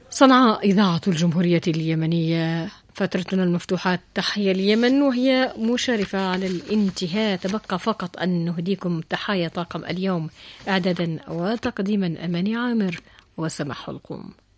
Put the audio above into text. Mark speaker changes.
Speaker 1: صنعاء إذاعة الجمهورية اليمنية، فترتنا المفتوحة تحيا اليمن وهي مشرفة على الانتهاء. تبقى فقط أن نهديكم تحايا طاقم اليوم، إعدادا وتقديما أماني عامر وسمح حلقوم.